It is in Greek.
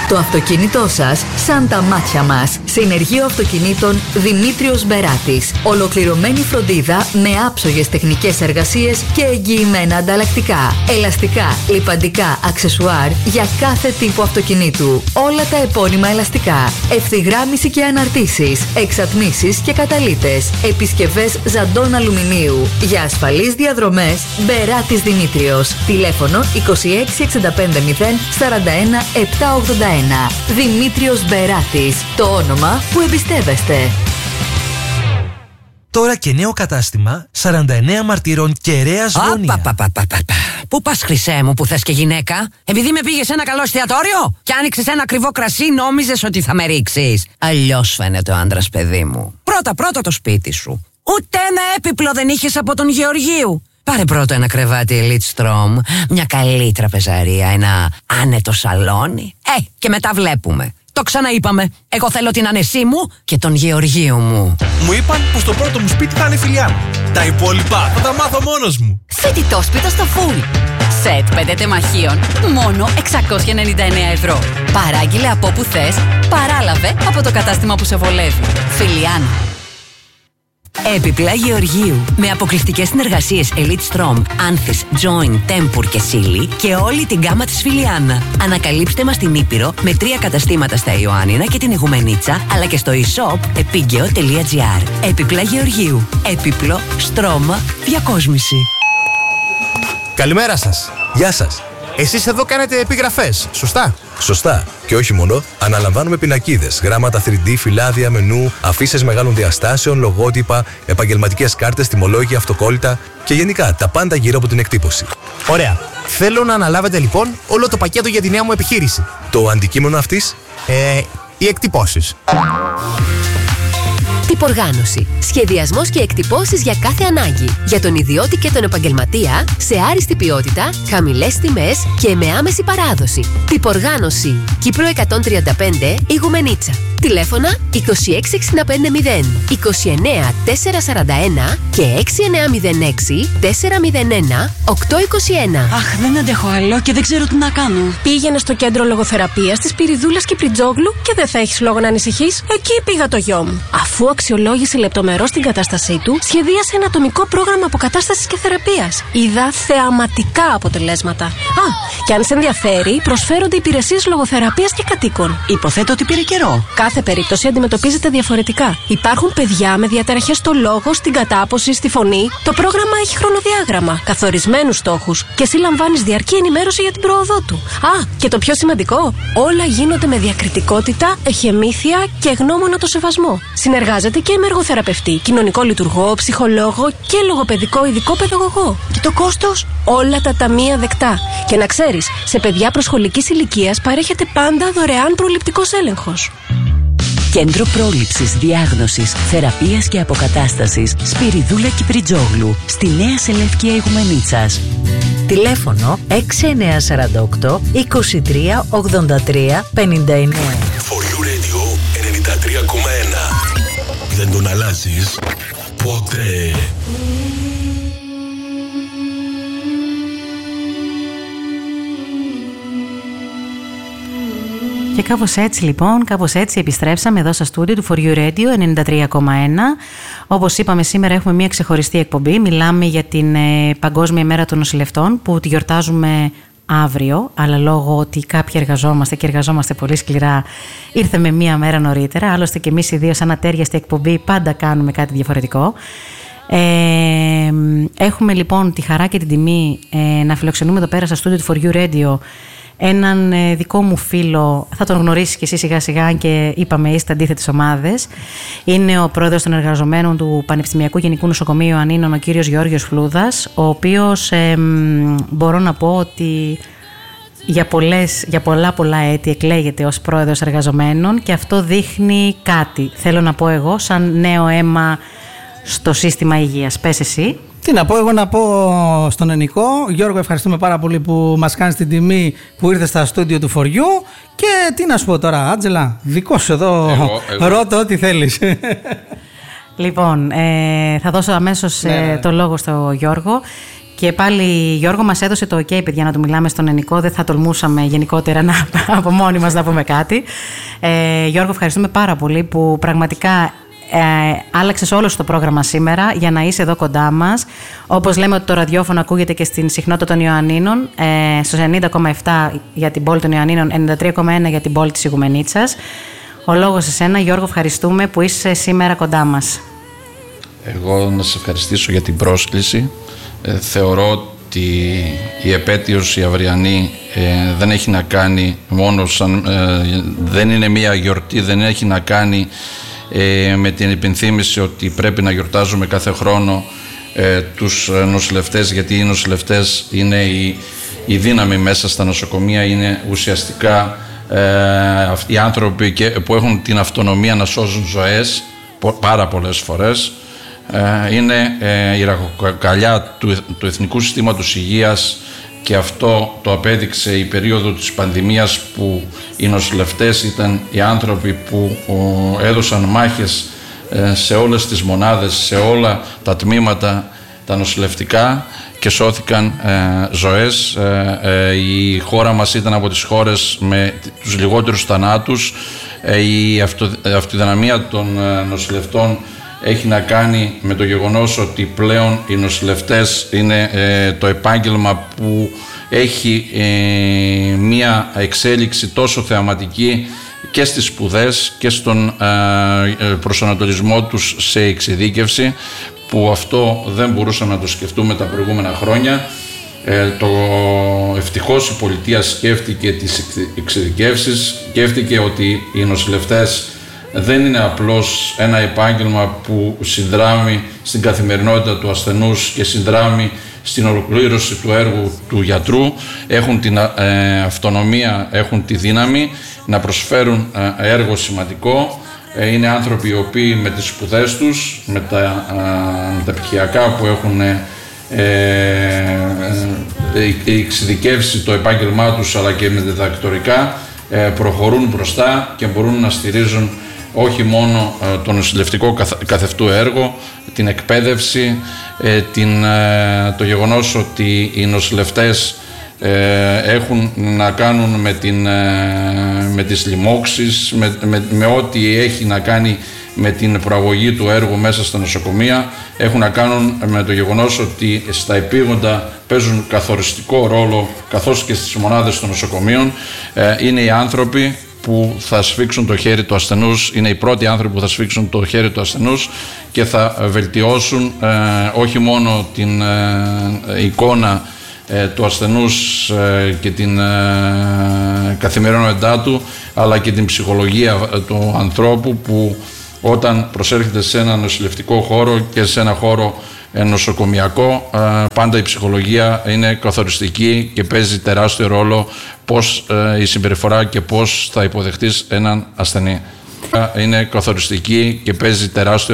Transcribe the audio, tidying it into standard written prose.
Το αυτοκίνητό σας σαν τα μάτια μας. Συνεργείο αυτοκινήτων Δημήτριος Μπεράτης. Ολοκληρωμένη φροντίδα με άψογες τεχνικές εργασίες και εγγυημένα ανταλλακτικά. Ελαστικά, λιπαντικά, αξεσουάρ για κάθε τύπο αυτοκινήτου. Όλα τα επώνυμα ελαστικά. Ευθυγράμμιση και αναρτήσεις. Εξατμίσεις και καταλύτες. Επισκευές ζαντών αλουμινίου. Για ασφαλείς διαδρομές, Μπεράτης Δημήτριος. Τηλέφωνο 26650 41 781. Δημήτριος Μπεράτης. Το όνομα που εμπιστεύεστε. Τώρα και νέο κατάστημα 49 Μαρτύρων Κεραίας Γωνία. Πού πας, χρυσέ μου, που θες και γυναίκα? Επειδή με πήγες σε ένα καλό εστιατόριο και άνοιξες ένα ακριβό κρασί, νόμιζες ότι θα με ρίξεις? Αλλιώς φαίνεται ο άντρας, παιδί μου. Πρώτα το σπίτι σου. Ούτε ένα έπιπλο δεν είχες από τον Γεωργίου. Πάρε πρώτα ένα κρεβάτι Elite Strom, μια καλή τραπεζαρία, ένα άνετο σαλόνι. Και μετά βλέπουμε. Το ξαναείπαμε. Εγώ θέλω την ανεσή μου και τον Γεωργίου μου. Μου είπαν πως το πρώτο μου σπίτι θα είναι Φιλιάνα. Τα υπόλοιπα θα τα μάθω μόνος μου. Φοιτητό σπίτι στο φουλ. Σετ 5 τεμαχίων, μόνο 699 ευρώ. Παράγγειλε από όπου θες, παράλαβε από το κατάστημα που σε βολεύει. Φιλιάνα. Έπιπλα Γεωργίου. Με αποκλειστικές συνεργασίες Elite Strom, Anthis, Join, Tempur και Silly και όλη την γκάμα της Φιλιάνα. Ανακαλύψτε μας στην Ήπειρο με 3 καταστήματα στα Ιωάννινα και την Ιγουμενίτσα, αλλά και στο e-shop epigeo.gr. Έπιπλα Γεωργίου. Έπιπλο, στρώμα, διακόσμηση. Καλημέρα σας. Γεια σας. Εσείς εδώ κάνετε επιγραφές, σωστά? Σωστά. Και όχι μόνο, αναλαμβάνουμε πινακίδες, γράμματα 3D, φυλάδια, μενού, αφίσες μεγάλων διαστάσεων, λογότυπα, επαγγελματικές κάρτες, τιμολόγια, αυτοκόλλητα και γενικά τα πάντα γύρω από την εκτύπωση. Ωραία. Θέλω να αναλάβετε λοιπόν όλο το πακέτο για τη νέα μου επιχείρηση. Το αντικείμενο αυτής? Οι εκτυπώσεις. Τυποργάνωση. Σχεδιασμός και εκτυπώσεις για κάθε ανάγκη. Για τον ιδιώτη και τον επαγγελματία, σε άριστη ποιότητα, χαμηλές τιμές και με άμεση παράδοση. Τυποργάνωση. Κύπρο 135, Ιγουμενίτσα. Τηλέφωνα 26650 29 441 και 6906 401 821. Αχ, δεν αντέχω άλλο και δεν ξέρω τι να κάνω. Πήγαινε στο κέντρο λογοθεραπείας της Πυριδούλας Κυπριτζόγλου και δεν θα έχεις λόγο να ανησυχείς. Εκεί πήγα το γιο μου. Αφού αξιολόγησε λεπτομερώς την κατάστασή του, σχεδίασε ένα ατομικό πρόγραμμα αποκατάστασης και θεραπείας. Είδα θεαματικά αποτελέσματα. Και αν σε ενδιαφέρει, προσφέρονται υπηρεσίες λογοθεραπείας και κατοίκων. Υποθέτω ότι πήρε καιρό. Κάθε περίπτωση αντιμετωπίζεται διαφορετικά. Υπάρχουν παιδιά με διαταραχές στο λόγο, στην κατάποση, στη φωνή. Το πρόγραμμα έχει χρονοδιάγραμμα, καθορισμένους στόχους και εσύ λαμβάνεις διαρκή ενημέρωση για την πρόοδό του. Και το πιο σημαντικό, όλα γίνονται με διακριτικότητα, εχεμήθεια και γνώμονα το σεβασμό. Συνεργάζεται και με εργοθεραπευτή, κοινωνικό λειτουργό, ψυχολόγο και λογοπαιδικό ειδικό παιδαγωγό. Και το κόστος? Όλα τα ταμεία δεκτά. Και να ξέρεις, σε παιδιά προσχολικής ηλικίας παρέχεται πάντα δωρεάν προληπτικός έλεγχος. Κέντρο Πρόληψης, Διάγνωσης, Θεραπείας και Αποκατάστασης Σπυριδούλα Κυπριτζόγλου, στη Νέα Σελεύκια Ιγουμενίτσας. Τηλέφωνο 6948 23 83 59. For You Radio 93,1. Δεν τον αλλάζεις ποτέ. Και κάπως έτσι λοιπόν, επιστρέψαμε εδώ στα στούντιο του For You Radio 93,1. Όπως είπαμε, σήμερα έχουμε μια ξεχωριστή εκπομπή. Μιλάμε για την Παγκόσμια ημέρα των νοσηλευτών που τη γιορτάζουμε αύριο, αλλά λόγω ότι κάποιοι εργαζόμαστε και εργαζόμαστε πολύ σκληρά, ήρθαμε μία μέρα νωρίτερα. Άλλωστε και εμείς οι δύο σαν ατέριαστη εκπομπή πάντα κάνουμε κάτι διαφορετικό. Έχουμε λοιπόν τη χαρά και την τιμή να φιλοξενούμε εδώ πέρα στα στούντιο του For You Radio έναν δικό μου φίλο, θα τον γνωρίσεις και εσύ σιγά σιγά, και είπαμε είστε αντίθετες ομάδες. Είναι ο πρόεδρος των εργαζομένων του Πανεπιστημιακού Γενικού Νοσοκομείου Ανίνων, ο κύριος Γεώργιος Φλούδας, ο οποίος μπορώ να πω ότι για πολλά έτη εκλέγεται ως πρόεδρος εργαζομένων, και αυτό δείχνει κάτι, θέλω να πω εγώ, σαν νέο αίμα στο σύστημα υγείας. Πες εσύ. Τι να πω, εγώ να πω στον Ενικό. Γιώργο, ευχαριστούμε πάρα πολύ που μας κάνεις την τιμή που ήρθες στα στούντιο του For You. Και τι να σου πω τώρα, Άντζελα, δικό σου εδώ, ρώτα ό,τι θέλεις. Λοιπόν, θα δώσω αμέσως το λόγο στο Γιώργο. Και πάλι Γιώργο μας έδωσε το OK, παιδιά, να του μιλάμε στον Ενικό. Δεν θα τολμούσαμε γενικότερα από μόνοι μας να πούμε κάτι. Γιώργο, ευχαριστούμε πάρα πολύ που πραγματικά άλλαξες όλο το πρόγραμμα σήμερα για να είσαι εδώ κοντά μας. Όπως λέμε ότι το ραδιόφωνο ακούγεται και στην συχνότητα των Ιωαννίνων, στους 90,7 για την πόλη των Ιωαννίνων, 93,1 για την πόλη της Ιγουμενίτσας. Ο λόγος εσένα, Γιώργο, ευχαριστούμε που είσαι σήμερα κοντά μας. Εγώ να σας ευχαριστήσω για την πρόσκληση. Θεωρώ ότι η επέτειος η αυριανή δεν έχει να κάνει μόνο δεν είναι μια γιορτή, δεν έχει να κάνει με την υπενθύμηση ότι πρέπει να γιορτάζουμε κάθε χρόνο τους νοσηλευτές, γιατί οι νοσηλευτές είναι η δύναμη μέσα στα νοσοκομεία, είναι ουσιαστικά οι άνθρωποι που έχουν την αυτονομία να σώζουν ζωές πάρα πολλές φορές. Είναι η ραχοκοκαλιά του Εθνικού Συστήματος Υγείας, και αυτό το απέδειξε η περίοδο της πανδημίας, που οι νοσηλευτές ήταν οι άνθρωποι που έδωσαν μάχες σε όλες τις μονάδες, σε όλα τα τμήματα τα νοσηλευτικά, και σώθηκαν ζωές. Η χώρα μας ήταν από τις χώρες με τους λιγότερους θανάτους. Η αυτοδυναμία των νοσηλευτών έχει να κάνει με το γεγονός ότι πλέον οι νοσηλευτές είναι το επάγγελμα που έχει μία εξέλιξη τόσο θεαματική και στις σπουδές και στον προσανατολισμό τους σε εξειδίκευση, που αυτό δεν μπορούσαμε να το σκεφτούμε τα προηγούμενα χρόνια. Ευτυχώς η πολιτεία σκέφτηκε τις εξειδικεύσεις, σκέφτηκε ότι οι νοσηλευτές δεν είναι απλώς ένα επάγγελμα που συνδράμει στην καθημερινότητα του ασθενούς και συνδράμει στην ολοκλήρωση του έργου του γιατρού. Έχουν την αυτονομία, έχουν τη δύναμη να προσφέρουν έργο σημαντικό. Είναι άνθρωποι οι οποίοι με τις σπουδές τους, με τα πτυχιακά που έχουν εξειδικεύσει το επάγγελμά τους, αλλά και με τα διδακτορικά, προχωρούν μπροστά και μπορούν να στηρίζουν όχι μόνο το νοσηλευτικό καθευτού έργο, την εκπαίδευση, το γεγονός ότι οι νοσηλευτές έχουν να κάνουν με τις λοιμώξεις, με ό,τι έχει να κάνει με την προαγωγή του έργου μέσα στα νοσοκομεία, έχουν να κάνουν με το γεγονός ότι στα επίγοντα παίζουν καθοριστικό ρόλο, καθώς και στις μονάδες των νοσοκομείων. Είναι οι άνθρωποι που θα σφίξουν το χέρι του ασθενούς, είναι οι πρώτοι άνθρωποι που θα σφίξουν το χέρι του ασθενούς και θα βελτιώσουν όχι μόνο την εικόνα του ασθενούς και την καθημερινότητά του, αλλά και την ψυχολογία του ανθρώπου, που όταν προσέρχεται σε ένα νοσηλευτικό χώρο και σε ένα χώρο νοσοκομιακό, πάντα η ψυχολογία είναι καθοριστική και παίζει τεράστιο ρόλο πώς η συμπεριφορά και πώς θα υποδεχτείς έναν ασθενή. Είναι καθοριστική και παίζει τεράστιο